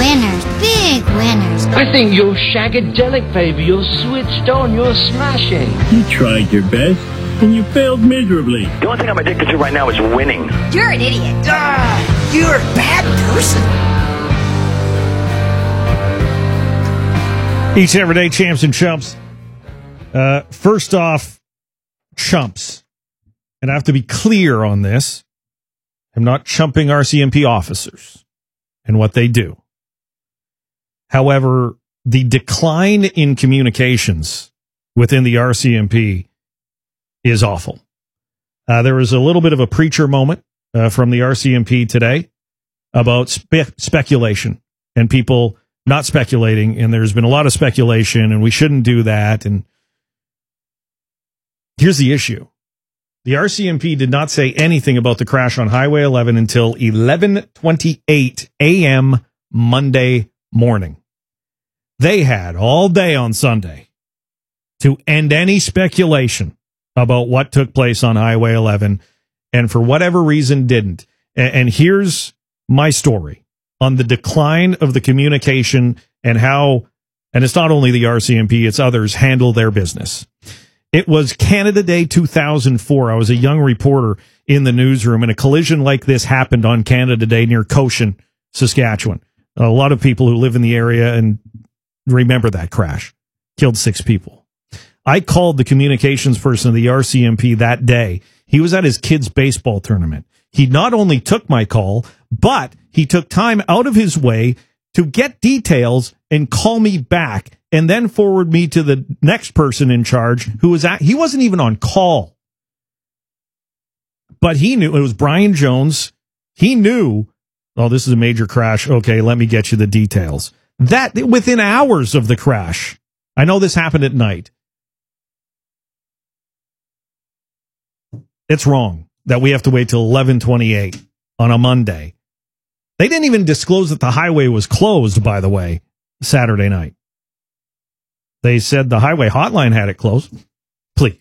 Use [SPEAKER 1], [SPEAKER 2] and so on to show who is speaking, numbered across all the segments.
[SPEAKER 1] winners, big winners.
[SPEAKER 2] I think you're shagadelic, baby. You're switched on. You're smashing.
[SPEAKER 3] You tried your best, and you failed miserably.
[SPEAKER 4] The only thing I'm addicted to right now is winning.
[SPEAKER 1] You're an idiot.
[SPEAKER 5] You're a bad person.
[SPEAKER 6] Each and every day, champs and chumps. First off, chumps. And I have to be clear on this. I'm not chumping RCMP officers and what they do. However, the decline in communications within the RCMP is awful. There was a little bit of a preacher moment from the RCMP today about speculation and people not speculating. And there's been a lot of speculation and we shouldn't do that. And here's the issue. The RCMP did not say anything about the crash on Highway 11 until 11:28 a.m. Monday morning. They had all day on Sunday to end any speculation about what took place on Highway 11, and for whatever reason didn't. And here's my story on the decline of the communication and how, and it's not only the RCMP, it's others, handle their business. It was Canada Day 2004. I was a young reporter in the newsroom, and a collision like this happened on Canada Day near Cochin, Saskatchewan. A lot of people who live in the area and remember that crash. Killed 6 people. I called the communications person of the RCMP that day. He was at his kids' baseball tournament. He not only took my call, but he took time out of his way to get details and call me back and then forward me to the next person in charge who was he wasn't even on call. But he knew it was Brian Jones. He knew, oh, this is a major crash. Okay, let me get you the details. That within hours of the crash. I know this happened at night. It's wrong that we have to wait till 11:28 on a Monday. They didn't even disclose that the highway was closed, by the way, Saturday night. They said the highway hotline had it closed. Please.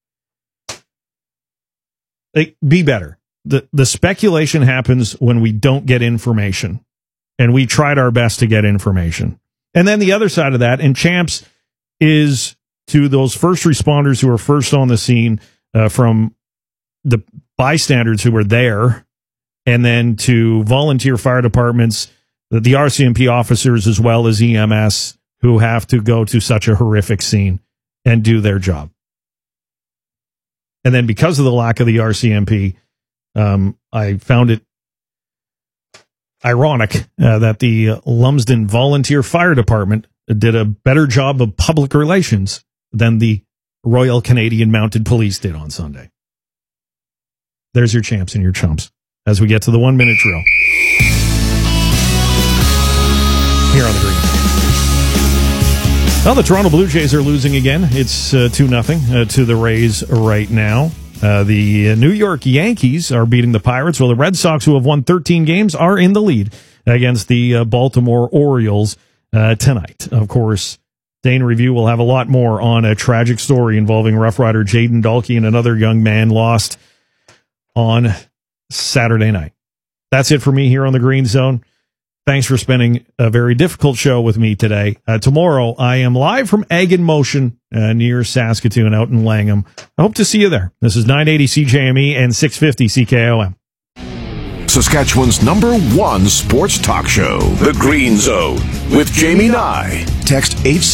[SPEAKER 6] Be better. The speculation happens when we don't get information, and we tried our best to get information. And then the other side of that, and champs, is to those first responders who are first on the scene, from the bystanders who were there, and then to volunteer fire departments, the RCMP officers as well as EMS, who have to go to such a horrific scene and do their job. And then because of the lack of the RCMP, I found it ironic that the Lumsden Volunteer Fire Department did a better job of public relations than the Royal Canadian Mounted Police did on Sunday. There's your champs and your chumps as we get to the 1-minute drill here on the Green. Well, the Toronto Blue Jays are losing again. It's 2-0 to the Rays right now. The New York Yankees are beating the Pirates, while the Red Sox, who have won 13 games, are in the lead against the Baltimore Orioles tonight. Of course, Dane Review will have a lot more on a tragic story involving Rough Rider Jaden Dahlke and another young man lost on Saturday night. That's it for me here on the Green Zone. Thanks for spending a very difficult show with me today. Tomorrow, I am live from Ag in Motion near Saskatoon out in Langham. I hope to see you there. This is 980 CJME and 650 CKOM.
[SPEAKER 7] Saskatchewan's #1 sports talk show, The Green Zone, with Jamie Nye. Text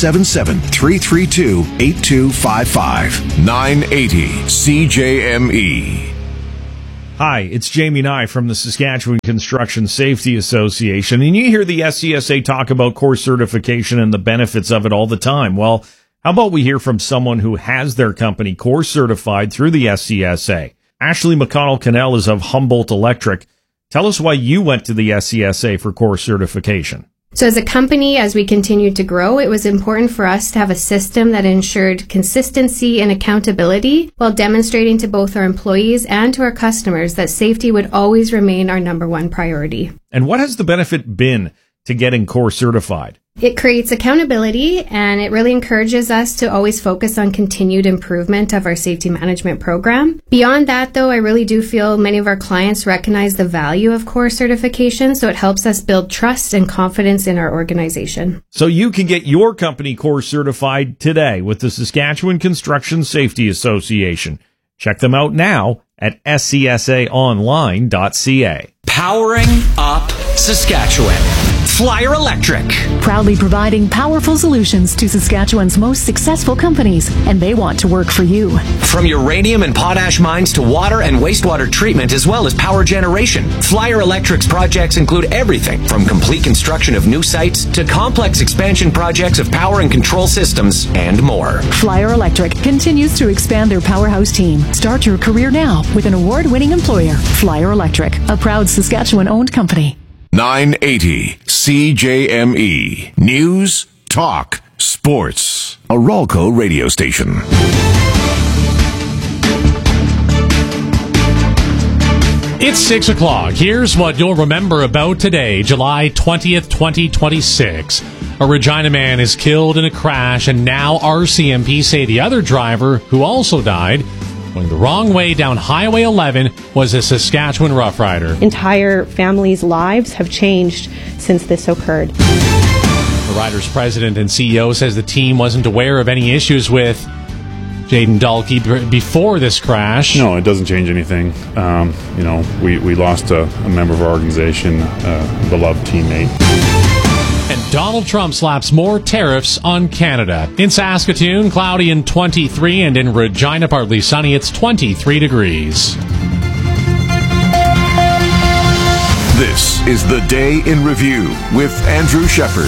[SPEAKER 7] 877-332-8255. 980 CJME.
[SPEAKER 6] Hi, it's Jamie Nye from the Saskatchewan Construction Safety Association, and you hear the SCSA talk about course certification and the benefits of it all the time. Well, how about we hear from someone who has their company course certified through the SCSA? Ashley McConnell-Cannell is of Humboldt Electric. Tell us why you went to the SCSA for course certification.
[SPEAKER 8] So as a company, as we continued to grow, it was important for us to have a system that ensured consistency and accountability while demonstrating to both our employees and to our customers that safety would always remain our #1 priority.
[SPEAKER 6] And what has the benefit been to getting course certified?
[SPEAKER 8] It creates accountability, and it really encourages us to always focus on continued improvement of our safety management program. Beyond that, though, I really do feel many of our clients recognize the value of core certification, so it helps us build trust and confidence in our organization.
[SPEAKER 6] So you can get your company core certified today with the Saskatchewan Construction Safety Association. Check them out now at scsaonline.ca.
[SPEAKER 9] Powering up Saskatchewan. Flyer Electric.
[SPEAKER 10] Proudly providing powerful solutions to Saskatchewan's most successful companies, and they want to work for you.
[SPEAKER 9] From uranium and potash mines to water and wastewater treatment, as well as power generation, Flyer Electric's projects include everything from complete construction of new sites to complex expansion projects of power and control systems and more.
[SPEAKER 10] Flyer Electric continues to expand their powerhouse team. Start your career now with an award-winning employer, Flyer Electric, a proud Saskatchewan-owned company.
[SPEAKER 7] 980 CJME. News, talk, sports. A Ralco radio station.
[SPEAKER 11] It's 6 o'clock. Here's what you'll remember about today, July 20th, 2026. A Regina man is killed in a crash, and now RCMP say the other driver, who also died, going the wrong way down Highway 11, was a Saskatchewan Rough Rider.
[SPEAKER 12] Entire families' lives have changed since this occurred.
[SPEAKER 11] The Riders' president and CEO says the team wasn't aware of any issues with Jaden Dalkey before this crash.
[SPEAKER 13] No, it doesn't change anything. We lost a member of our organization, a beloved teammate.
[SPEAKER 11] And Donald Trump slaps more tariffs on Canada. In Saskatoon, cloudy and 23, and in Regina, partly sunny, it's 23 degrees.
[SPEAKER 7] This is The Day in Review with Andrew Shepard.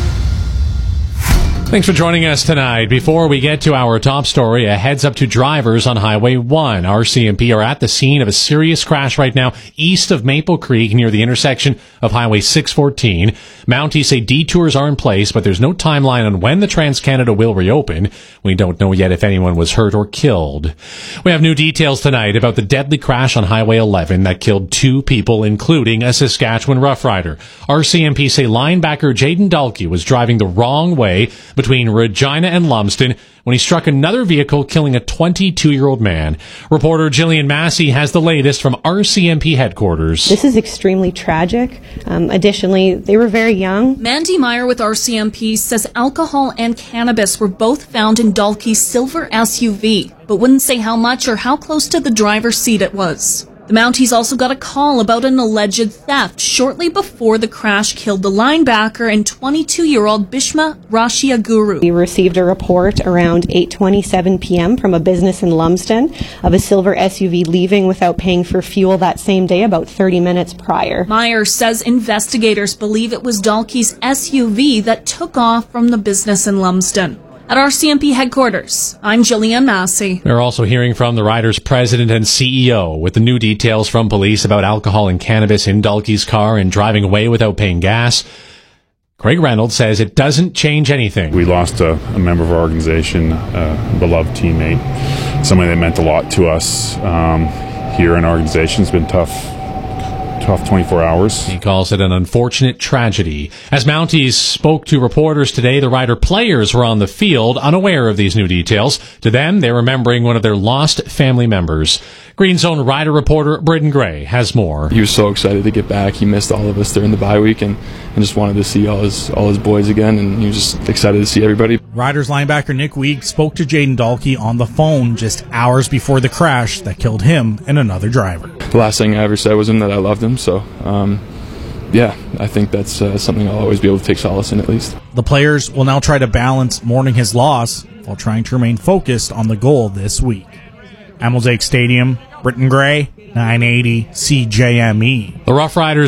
[SPEAKER 11] Thanks for joining us tonight. Before we get to our top story, a heads up to drivers on Highway 1. RCMP are at the scene of a serious crash right now east of Maple Creek near the intersection of Highway 614. Mounties say detours are in place, but there's no timeline on when the Trans-Canada will reopen. We don't know yet if anyone was hurt or killed. We have new details tonight about the deadly crash on Highway 11 that killed 2 people, including a Saskatchewan Rough Rider. RCMP say linebacker Jaden Dalkey was driving the wrong way between Regina and Lumsden when he struck another vehicle, killing a 22-year-old man. Reporter Jillian Massey has the latest from RCMP headquarters.
[SPEAKER 12] This is extremely tragic. Additionally, they were very young.
[SPEAKER 14] Mandy Meyer with RCMP says alcohol and cannabis were both found in Dalkey's silver SUV, but wouldn't say how much or how close to the driver's seat it was. The Mounties also got a call about an alleged theft shortly before the crash killed the linebacker and 22-year-old Bhishma Rashiaguru.
[SPEAKER 12] We received a report around 8:27 p.m. from a business in Lumsden of a silver SUV leaving without paying for fuel that same day, about 30 minutes prior.
[SPEAKER 14] Meyer says investigators believe it was Dalkey's SUV that took off from the business in Lumsden. At RCMP headquarters, I'm Jillian Massey.
[SPEAKER 11] We're also hearing from the Riders' president and CEO with the new details from police about alcohol and cannabis in Dalkey's car and driving away without paying gas. Craig Reynolds says it doesn't change anything.
[SPEAKER 13] We lost a member of our organization, a beloved teammate, somebody that meant a lot to us here in our organization. It's been tough 24 hours.
[SPEAKER 11] He calls it an unfortunate tragedy. As Mounties spoke to reporters today, the Rider players were on the field, unaware of these new details. To them, they're remembering one of their lost family members. Green Zone Rider reporter Britton Gray has more.
[SPEAKER 15] He was so excited to get back. He missed all of us during the bye week and just wanted to see all his boys again, and he was just excited to see everybody.
[SPEAKER 16] Riders linebacker Nick Weig spoke to Jaden Dalkey on the phone just hours before the crash that killed him and another driver.
[SPEAKER 15] The last thing I ever said was that I loved him, so I think that's something I'll always be able to take solace in, at least.
[SPEAKER 16] The players will now try to balance mourning his loss while trying to remain focused on the goal this week. At Mosaic Stadium, Britton Gray, 980 CJME.
[SPEAKER 11] The Rough Riders